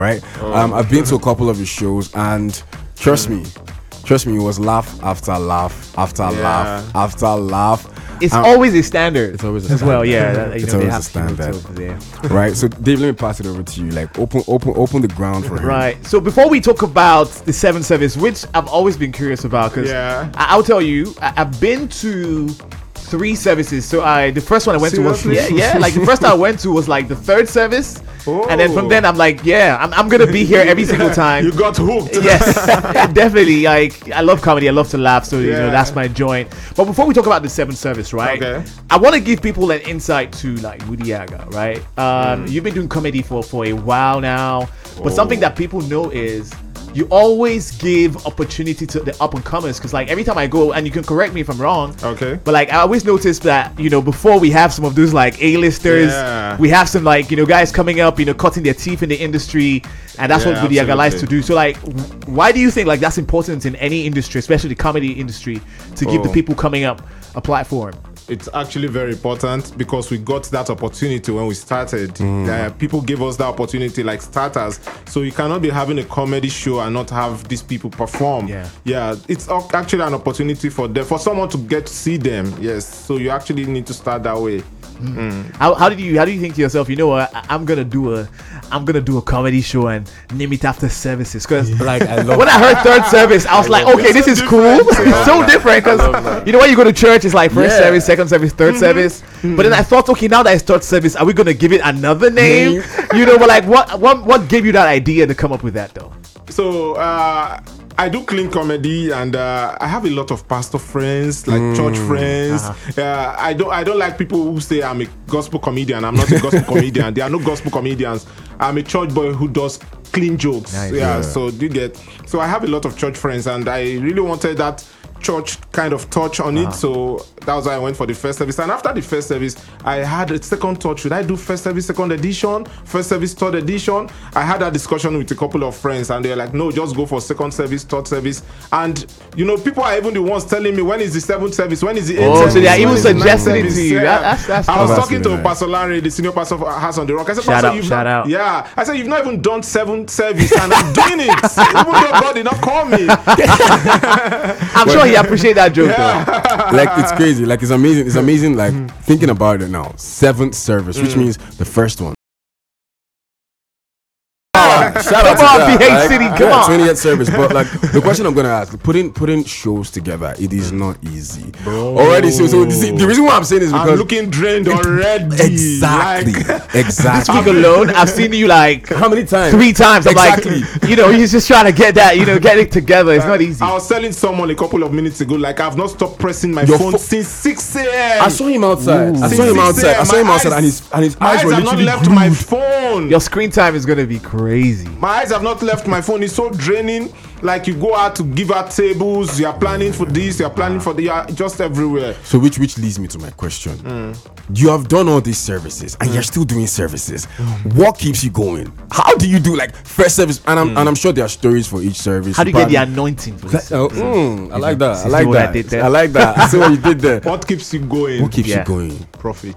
right? I've been to a couple of his shows, and trust me, it was laugh after laugh after laugh after laugh. It's always a standard. It's always a as standard. well. Yeah, It's always a standard. Right. So Dave, let me pass it over to you. Like open the ground for him. Right. So before we talk about the 7 service, which I've always been curious about, because I'll tell you, I've been to 3 services. So the first one I went to was like the first one I went to was like the 3rd service. And then from then I'm like, I'm gonna be here every single time. You got hooked. Yes, definitely. Like, I love comedy, I love to laugh, so you know that's my joint. But before we talk about the 7th service, right? Okay. I want to give people an insight to like Wudiaga, right? You've been doing comedy for a while now, but something that people know is you always give opportunity to the up and comers, because like every time I go, and you can correct me if I'm wrong, but like I always notice that, you know, before we have some of those like A-listers, we have some like, you know, guys coming up, you know, cutting their teeth in the industry, and that's what Wudiaga likes to do. So like, why do you think like that's important in any industry, especially the comedy industry, to give the people coming up a platform? It's actually very important, because we got that opportunity when we started. People gave us that opportunity like starters. So you cannot be having a comedy show and not have these people perform. It's actually an opportunity for someone to get to see them. Yes, so you actually need to start that way. How do you think to yourself, you know what, I'm gonna do a comedy show and name it after services? Because Like when I heard 3rd service, I was like, okay, this is cool. It's so different, because you know when you go to church, it's like 1st service, 2nd service, 3rd service. But then I thought, okay, now that it's 3rd service, are we gonna give it another name? You know, but like what gave you that idea to come up with that though? So I do clean comedy, and I have a lot of pastor friends, like church friends. I don't like people who say I'm a gospel comedian. I'm not a gospel comedian. There are no gospel comedians. I'm a church boy who does clean jokes. So I have a lot of church friends, and I really wanted that church kind of touch on it, so that was why I went for the 1st service. And after the 1st service, I had a second thought: should I do 1st service 2nd edition, 1st service 3rd edition? I had that discussion with a couple of friends, and they're like, no, just go for 2nd service, 3rd service. And you know, people are even the ones telling me, when is the 7th service, when is the 8th service, so they're even suggesting it to you. That's I was talking to Pastor Larry, the senior pastor of House on the Rock. I said, shout out. Yeah, I said, you've not even done 7th service, and I'm doing it. Even though God did not call me. I'm sure he appreciate that joke though. Like, it's crazy. Like, it's amazing. Like, thinking about it now, 7th service, which means the first one. Shout out to BH City, come on. 20th service. But like, the question I'm gonna ask, putting shows together, it is not easy. Already, so the reason why I'm saying is because I'm looking drained already. Exactly. This week alone, I've seen you like how many times? 3 times. I'm like, you know, he's just trying to get that, you know, get it together. It's not easy. I was telling someone a couple of minutes ago, like, I've not stopped pressing my phone since 6 a.m. I saw him outside. I saw him outside, and his eyes were have not literally left my phone. Your screen time is gonna be crazy. My eyes have not left my phone. It's so draining. Like, you go out to give out tables, you are planning for this, you are planning for the, you are just everywhere. So which leads me to my question. You have done all these services, and you're still doing services. What keeps you going? How do you do like 1st service? And I'm sure there are stories for each service. How do you get the anointing for this? I like that. I like that. I see what you did there. What keeps you going? What keeps you going? Profit.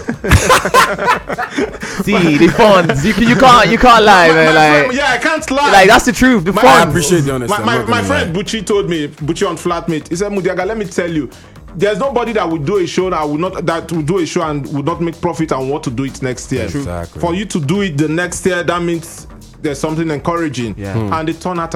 See, the funds. You can't lie, man. Like, I can't lie. Like, that's the truth. The funds. I appreciate the honesty. My friend Bucci told me, Bucci on Flatmate, he said, Mudiaga, let me tell you, there's nobody that will do a show and would not make profit and want to do it next year. Exactly. For you to do it the next year, that means there's something encouraging. And they turn out